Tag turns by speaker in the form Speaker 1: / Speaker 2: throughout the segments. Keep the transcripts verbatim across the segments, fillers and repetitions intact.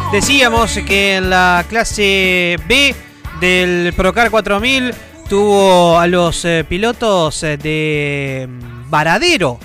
Speaker 1: Decíamos que en la clase B del Procar cuatro mil tuvo a los eh, pilotos de Varadero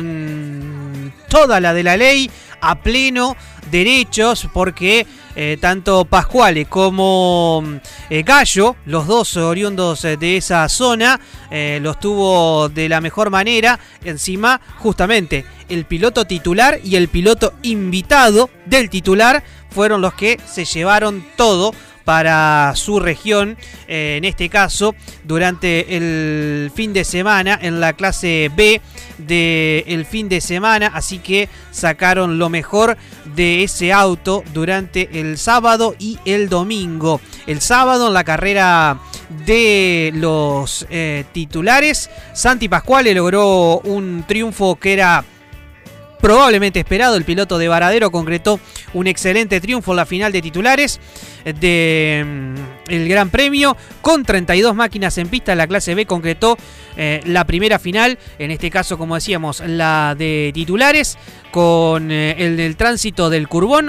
Speaker 1: con toda la de la ley a pleno derechos, porque eh, tanto Pascuale como eh, Gallo, los dos oriundos de esa zona, eh, los tuvo de la mejor manera. Encima, justamente, el piloto titular y el piloto invitado del titular fueron los que se llevaron todo para su región, eh, en este caso durante el fin de semana en la clase B del fin de semana, así que sacaron lo mejor de ese auto durante el sábado y el domingo. El sábado en la carrera de los eh, titulares, Santi Pascuale logró un triunfo que era probablemente esperado. El piloto de Varadero concretó un excelente triunfo en la final de titulares de mm, el Gran Premio. Con treinta y dos máquinas en pista en la clase B concretó eh, la primera final, en este caso, como decíamos, la de titulares, con eh, el del tránsito del Curbón.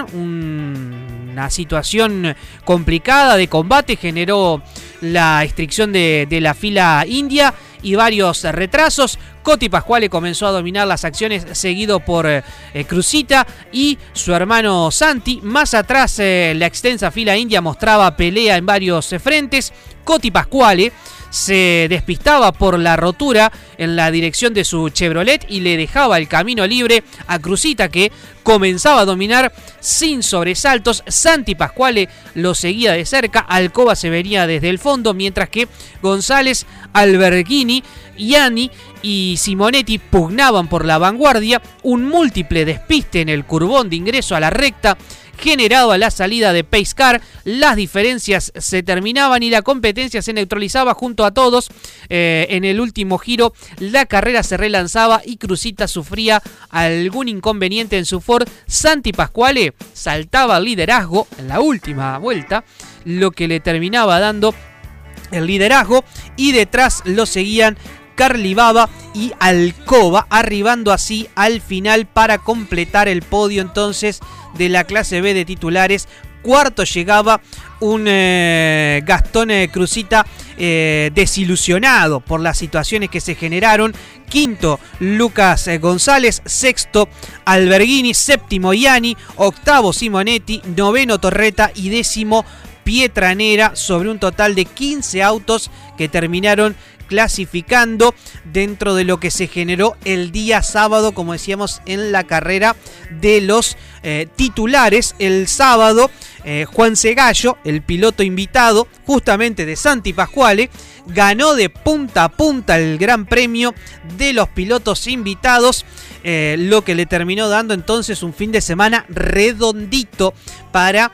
Speaker 1: Un, una situación complicada de combate generó la restricción de, de la fila india y varios retrasos. Coti Pascuale comenzó a dominar las acciones, seguido por eh, Cruzita y su hermano Santi. Más atrás, eh, la extensa fila india mostraba pelea en varios eh, frentes. Coti Pascuale se despistaba por la rotura en la dirección de su Chevrolet y le dejaba el camino libre a Cruzita, que comenzaba a dominar sin sobresaltos. Santi Pascuale lo seguía de cerca, Alcoba se venía desde el fondo, mientras que González, Alberghini, Ianni y Simonetti pugnaban por la vanguardia. Un múltiple despiste en el curbón de ingreso a la recta generado a la salida de Pace Car. Las diferencias se terminaban y la competencia se neutralizaba junto a todos. Eh, en el último giro la carrera se relanzaba y Cruzita sufría algún inconveniente en su Ford. Santi Pascuale saltaba al liderazgo en la última vuelta, lo que le terminaba dando el liderazgo, y detrás lo seguían Carly Baba y Alcoba, arribando así al final para completar el podio entonces de la clase B de titulares. Cuarto llegaba un eh, Gastón eh, Cruzita eh, desilusionado por las situaciones que se generaron. Quinto, Lucas eh, González. Sexto, Alberghini. Séptimo, Ianni. Octavo, Simonetti. Noveno, Torreta. Y décimo, Pietranera, sobre un total de quince autos que terminaron clasificando dentro de lo que se generó el día sábado, como decíamos, en la carrera de los eh, titulares. El sábado, eh, Juan Segallo, el piloto invitado justamente de Santi Pascuale, ganó de punta a punta el Gran Premio de los pilotos invitados, eh, lo que le terminó dando entonces un fin de semana redondito para,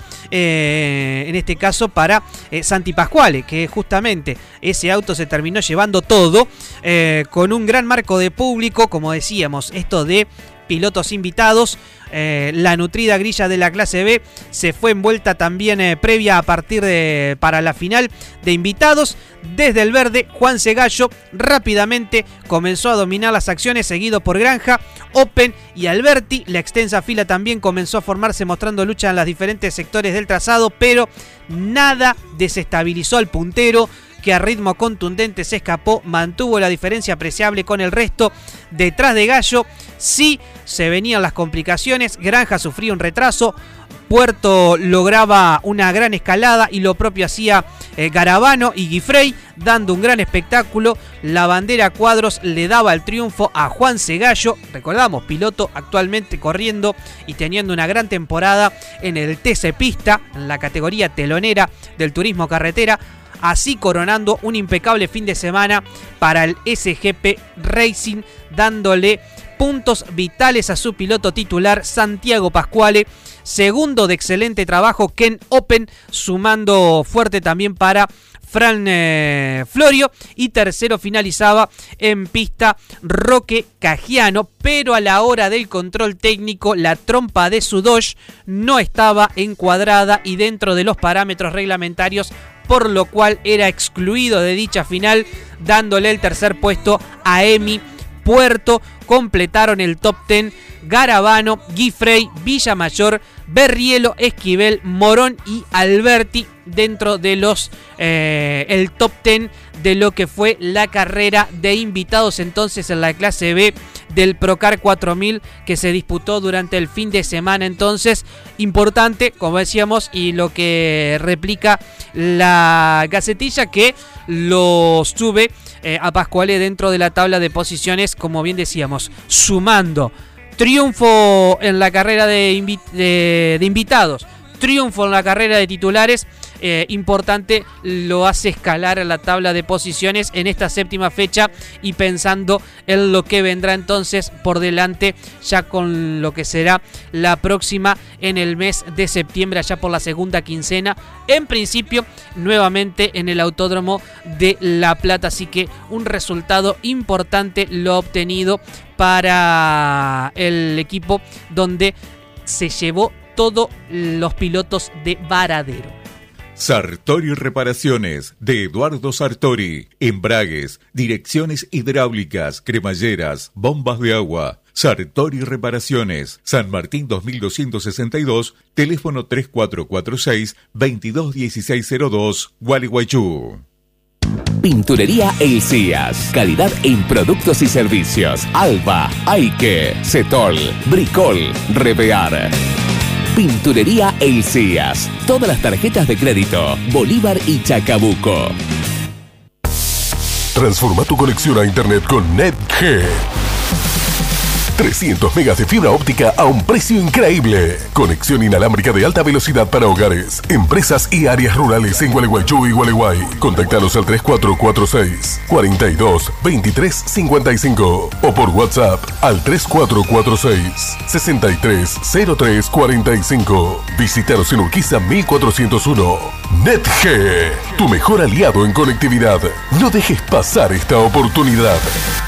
Speaker 1: eh, en este caso, para eh, Santi Pascuale, que justamente ese auto se terminó llevando todo, eh, con un gran marco de público, como decíamos, esto de pilotos invitados. Eh, la nutrida grilla de la clase B se fue envuelta también eh, previa a partir de para la final de invitados. Desde el verde, Juan Segallo rápidamente comenzó a dominar las acciones, seguido por Granja, Open y Alberti. La extensa fila también comenzó a formarse, mostrando lucha en los diferentes sectores del trazado, pero nada desestabilizó al puntero, que a ritmo contundente se escapó, mantuvo la diferencia apreciable con el resto. Detrás de Gallo sí se venían las complicaciones. Granja sufría un retraso, Puerto lograba una gran escalada y lo propio hacía eh, Garabano y Guifrey, dando un gran espectáculo. La bandera cuadros le daba el triunfo a Juan Segallo, recordamos, piloto actualmente corriendo y teniendo una gran temporada en el T C Pista, en la categoría telonera del turismo carretera, así coronando un impecable fin de semana para el S G P Racing, dándole puntos vitales a su piloto titular Santiago Pascuale. Segundo de excelente trabajo Ken Open, sumando fuerte también para Fran eh, Florio. Y tercero finalizaba en pista Roque Cagiano, pero a la hora del control técnico la trompa de su Dodge no estaba encuadrada y dentro de los parámetros reglamentarios, por lo cual era excluido de dicha final, dándole el tercer puesto a Emi Puerto. Completaron el top diez Garabano, Guifrey, Villamayor, Berrielo, Esquivel, Morón y Alberti dentro de los eh, el top diez de lo que fue la carrera de invitados entonces en la clase B del Procar cuatro mil que se disputó durante el fin de semana. Entonces, importante, como decíamos, y lo que replica la Gacetilla, que lo sube eh, a Pascuale dentro de la tabla de posiciones, como bien decíamos, sumando triunfo en la carrera de, invi- de, de invitados, triunfo en la carrera de titulares. Eh, importante, lo hace escalar a la tabla de posiciones en esta séptima fecha y pensando en lo que vendrá entonces por delante ya con lo que será la próxima en el mes de septiembre, allá por la segunda quincena, en principio nuevamente en el Autódromo de La Plata. Así que un resultado importante lo obtenido para el equipo donde se llevó todos los pilotos de Varadero.
Speaker 2: Sartori Reparaciones, de Eduardo Sartori. Embragues, direcciones hidráulicas, cremalleras, bombas de agua. Sartori Reparaciones, San Martín dos mil doscientos sesenta y dos, teléfono tres cuatro cuatro seis, veintidós dieciséis cero dos, Gualeguaychú.
Speaker 3: Pinturería El Cías. Calidad en productos y servicios. Alba, Aike, Cetol, Bricol, Revear. Pinturería El Cías. Todas las tarjetas de crédito, Bolívar y Chacabuco.
Speaker 4: Transforma tu conexión a internet con NetG. trescientos megas de fibra óptica a un precio increíble. Conexión inalámbrica de alta velocidad para hogares, empresas y áreas rurales en Gualeguaychú y Gualeguay. Contactanos al tres cuatro cuatro seis, cuarenta y dos, veintitrés cincuenta y cinco o por WhatsApp al tres cuatro cuatro seis, sesenta y tres cero tres cuarenta y cinco. Visítanos en Urquiza mil cuatrocientos uno. NetG, tu mejor aliado en conectividad. No dejes pasar esta oportunidad.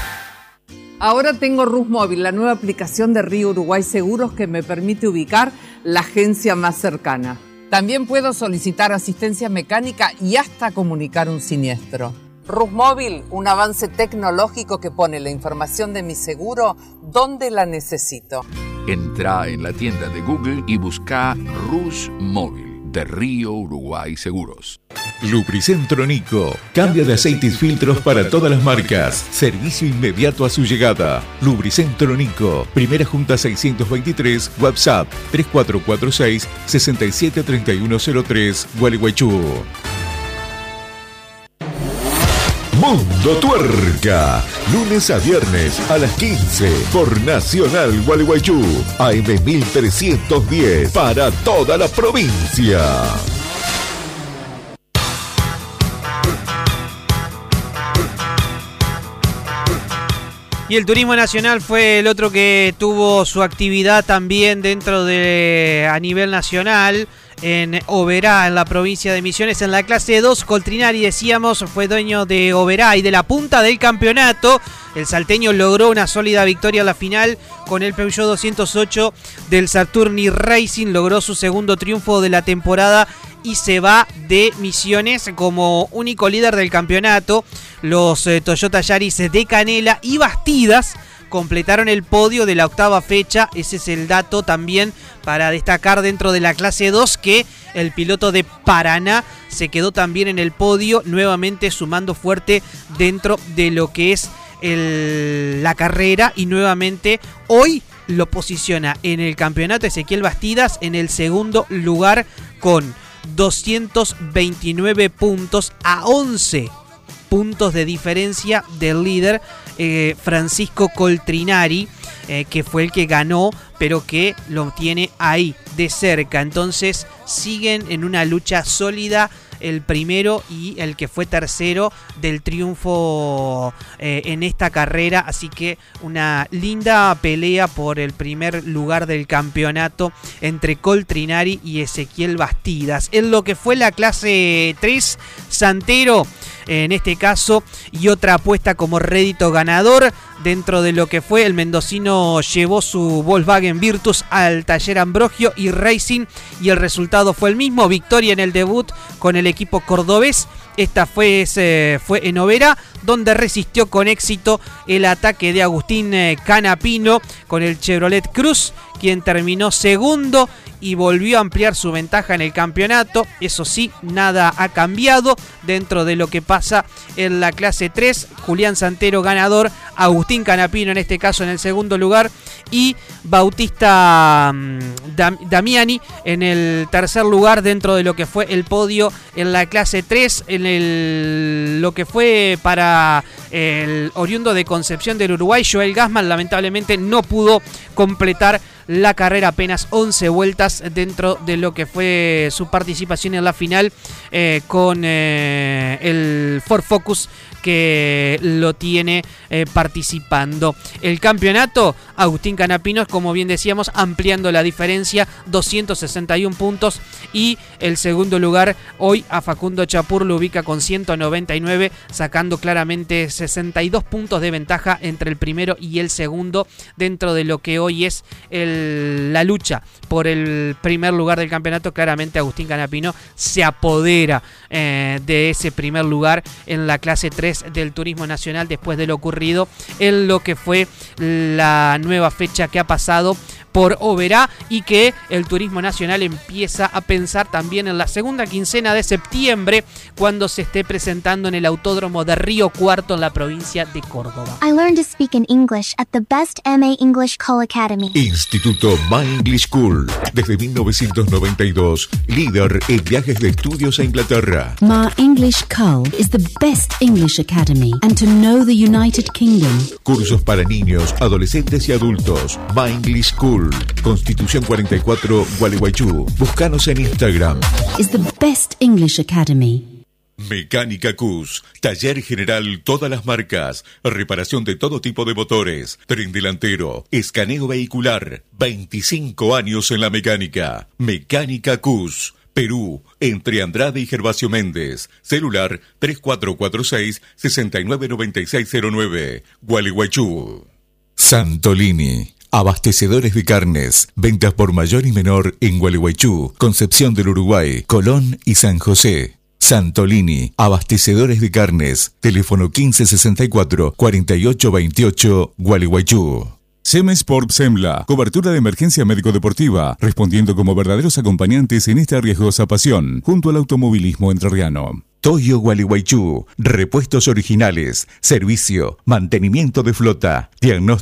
Speaker 5: Ahora tengo Rus Móvil, la nueva aplicación de Río Uruguay Seguros que me permite ubicar la agencia más cercana. También puedo solicitar asistencia mecánica y hasta comunicar un siniestro. Rus Móvil, un avance tecnológico que pone la información de mi seguro donde la necesito.
Speaker 6: Entra en la tienda de Google y busca Rus Móvil de Río Uruguay Seguros.
Speaker 2: Lubricentro Nico. Cambio de aceites y filtros para todas las marcas. Servicio inmediato a su llegada. Lubricentro Nico. Primera Junta seiscientos veintitrés. WhatsApp tres cuatro cuatro seis, sesenta y siete treinta y uno cero tres. Gualeguaychú.
Speaker 4: Mundo Tuerca, lunes a viernes a las quince por Nacional Gualeguaychú, A M mil trescientos diez para toda la provincia.
Speaker 1: Y el turismo nacional fue el otro que tuvo su actividad también dentro de a nivel nacional. En Oberá, en la provincia de Misiones, en la clase dos, Coltrinari, decíamos, fue dueño de Oberá y de la punta del campeonato. El salteño logró una sólida victoria a la final con el Peugeot doscientos ocho del Saturni Racing. Logró su segundo triunfo de la temporada y se va de Misiones como único líder del campeonato. Los eh, Toyota Yaris de Canela y Bastidas completaron el podio de la octava fecha. Ese es el dato también para destacar dentro de la clase dos, que el piloto de Paraná se quedó también en el podio, nuevamente sumando fuerte dentro de lo que es el, la carrera, y nuevamente hoy lo posiciona en el campeonato Ezequiel Bastidas en el segundo lugar con doscientos veintinueve puntos, a once puntos de diferencia del líder eh, Francisco Coltrinari, eh, que fue el que ganó, pero que lo tiene ahí de cerca. Entonces siguen en una lucha sólida el primero y el que fue tercero del triunfo eh, en esta carrera. Así que una linda pelea por el primer lugar del campeonato entre Coltrinari y Ezequiel Bastidas. En lo que fue la clase tres, Santero en este caso, y otra apuesta como rédito ganador dentro de lo que fue el mendocino, llevó su Volkswagen Virtus al taller Ambrogio y Racing, y el resultado fue el mismo, victoria en el debut con el equipo cordobés. Esta fue, eh, fue en Oberá, donde resistió con éxito el ataque de Agustín eh, Canapino con el Chevrolet Cruz, quien terminó segundo y volvió a ampliar su ventaja en el campeonato. Eso sí, nada ha cambiado dentro de lo que pasa en la clase tres. Julián Santero ganador, Agustín Canapino en este caso en el segundo lugar y Bautista um, Dam- Damiani en el tercer lugar dentro de lo que fue el podio en la clase tres. En el, lo que fue para el oriundo de Concepción del Uruguay, Joel Gassman, lamentablemente no pudo completar la carrera, apenas once vueltas dentro de lo que fue su participación en la final eh, con eh, el Ford Focus que lo tiene eh, participando. El campeonato, Agustín Canapino, como bien decíamos, ampliando la diferencia, doscientos sesenta y uno puntos, y el segundo lugar hoy a Facundo Chapur lo ubica con ciento noventa y nueve, sacando claramente sesenta y dos puntos de ventaja entre el primero y el segundo dentro de lo que hoy es el, la lucha por el primer lugar del campeonato. Claramente Agustín Canapino se apodera eh, de ese primer lugar en la clase tres del Turismo Nacional después de lo ocurrido en lo que fue la nueva fecha que ha pasado por Oberá, y que el Turismo Nacional empieza a pensar también en la segunda quincena de septiembre, cuando se esté presentando en el Autódromo de Río Cuarto en la provincia de Córdoba.
Speaker 7: I learned to speak in English at the best M A English Call Academy.
Speaker 2: Instituto My English School, desde mil novecientos noventa y dos, líder en viajes de estudios a Inglaterra.
Speaker 8: My English Call is the best English academy, and to know the United Kingdom.
Speaker 2: Cursos para niños, adolescentes y adultos. My English School, Constitución cuarenta y cuatro, Gualeguaychú. Búscanos en Instagram.
Speaker 8: Is the best English academy.
Speaker 2: Mecánica Cus, taller general, todas las marcas, reparación de todo tipo de motores, tren delantero, escaneo vehicular, veinticinco años en la mecánica. Mecánica Cus, Perú, entre Andrade y Gervasio Méndez. Celular tres cuatro cuatro seis, seis nueve nueve seis cero nueve, Gualeguaychú. Santolini, abastecedores de carnes, ventas por mayor y menor en Gualeguaychú, Concepción del Uruguay, Colón y San José. Santolini, abastecedores de carnes, teléfono quince sesenta y cuatro, cuarenta y ocho veintiocho, Gualeguaychú.
Speaker 9: Semesport Semla, cobertura de emergencia médico-deportiva, respondiendo como verdaderos acompañantes en esta arriesgosa pasión, junto al automovilismo entrerriano.
Speaker 2: Toyo Gualeguaychú, repuestos originales, servicio, mantenimiento de flota, diagnóstico